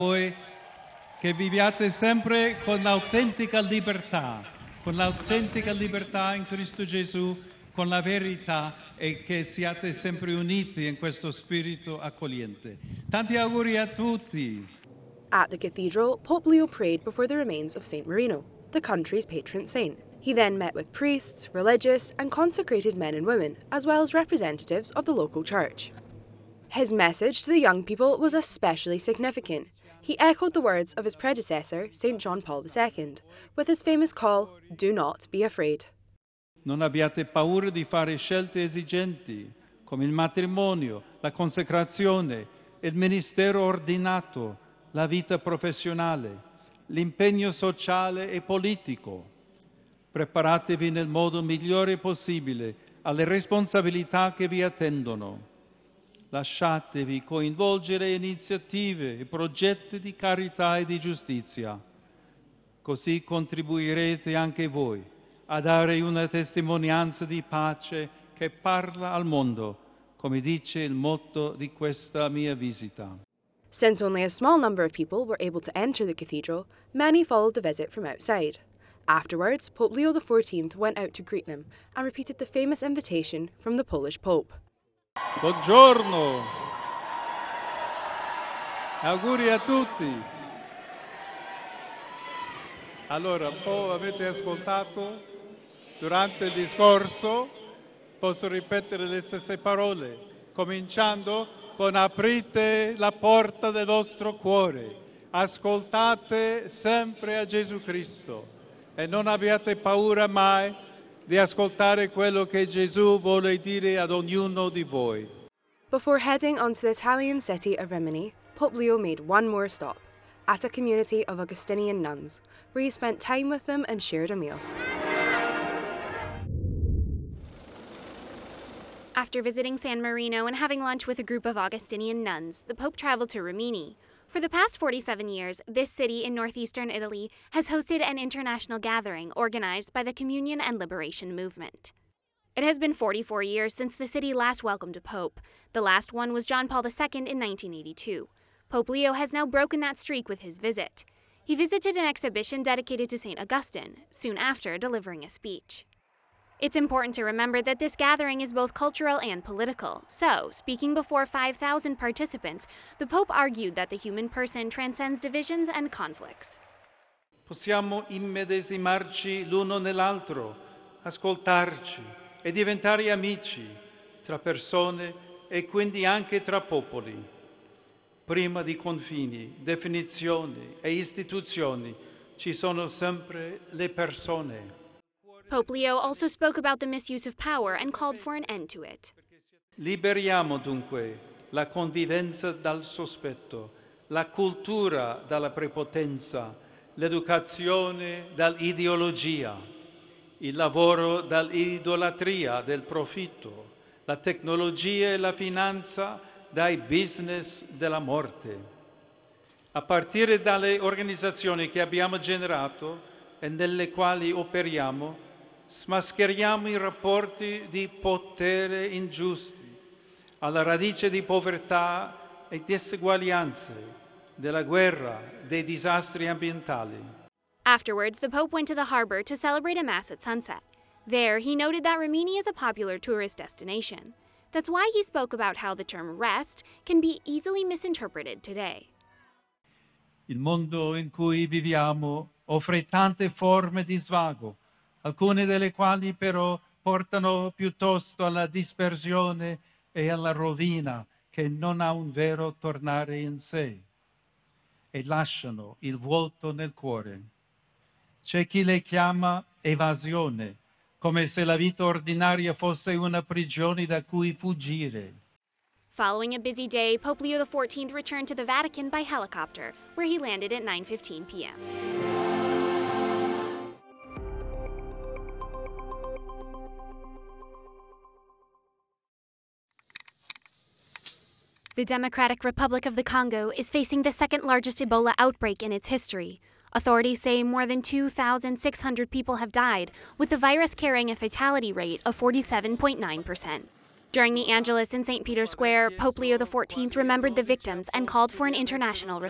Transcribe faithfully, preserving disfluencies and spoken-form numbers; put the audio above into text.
Voi che viviate sempre con l'autentica libertà, con l'autentica libertà in Cristo Gesù, con la verità e che siate sempre uniti in questo spirito accogliente. Tanti auguri a tutti. At the cathedral, Pope Leo prayed before the remains of Saint Marino, the country's patron saint. He then met with priests, religious and consecrated men and women, as well as representatives of the local church. His message to the young people was especially significant. He echoed the words of his predecessor, Saint John Paul the Second, with his famous call, "Do not be afraid." Non abbiate paura di fare scelte esigenti, come il matrimonio, la consacrazione, il ministero ordinato, la vita professionale, l'impegno sociale e politico. Preparatevi nel modo migliore possibile alle responsabilità che vi attendono. Lasciatevi coinvolgere in iniziative e progetti di carità e di giustizia. Così contribuirete anche voi a dare una testimonianza di pace che parla al mondo, come dice il motto di questa mia visita. Since only a small number of people were able to enter the cathedral, many followed the visit from outside. Afterwards, Pope Leo the fourteenth went out to greet them and repeated the famous invitation from the Polish Pope. Buongiorno! Auguri a tutti! Allora, un po' avete ascoltato durante il discorso, posso ripetere le stesse parole, cominciando con aprite la porta del vostro cuore, ascoltate sempre a Gesù Cristo e non abbiate paura mai di ascoltare quello che Gesù vuole dire ad ognuno di voi. Before heading on to the Italian city of Rimini, Pope Leo made one more stop, at a community of Augustinian nuns, where he spent time with them and shared a meal. After visiting San Marino and having lunch with a group of Augustinian nuns, the Pope traveled to Rimini. For the past forty-seven years, this city in northeastern Italy has hosted an international gathering organized by the Communion and Liberation Movement. It has been forty-four years since the city last welcomed a pope. The last one was John Paul the Second in nineteen eighty-two. Pope Leo has now broken that streak with his visit. He visited an exhibition dedicated to Saint Augustine, soon after delivering a speech. It's important to remember that this gathering is both cultural and political. So, speaking before five thousand participants, the Pope argued that the human person transcends divisions and conflicts. Possiamo immedesimarci l'uno nell'altro, ascoltarci e diventare amici tra persone e quindi anche tra popoli. Prima di confini, definizioni e istituzioni ci sono sempre le persone. Pope Leo also spoke about the misuse of power and called for an end to it. Liberiamo dunque la convivenza dal sospetto, la cultura dalla prepotenza, l'educazione dall'ideologia, il lavoro dall'idolatria del profitto, la tecnologia e la finanza dai business della morte. A partire dalle organizzazioni che abbiamo generato e nelle quali operiamo, smascheriamo i rapporti di potere ingiusti, alla radice di povertà e diseguaglianze, della guerra, dei disastri ambientali. Afterwards, the Pope went to the harbor to celebrate a Mass at sunset. There, he noted that Rimini is a popular tourist destination. That's why he spoke about how the term rest can be easily misinterpreted today. Il mondo in cui viviamo offre tante forme di svago, alcune delle quali però portano piuttosto alla dispersione e alla rovina che non ha un vero tornare in sé e lasciano il vuoto nel cuore. C'è chi le chiama evasione, come se la vita ordinaria fosse una prigione da cui fuggire. Following a busy day, Pope Leo the fourteenth returned to the Vatican by helicopter, where he landed at nine fifteen p m The Democratic Republic of the Congo is facing the second largest Ebola outbreak in its history. Authorities say more than two thousand six hundred people have died, with the virus carrying a fatality rate of forty-seven point nine percent. During the Angelus in Saint Peter's Square, Pope Leo the fourteenth remembered the victims and called for an international response.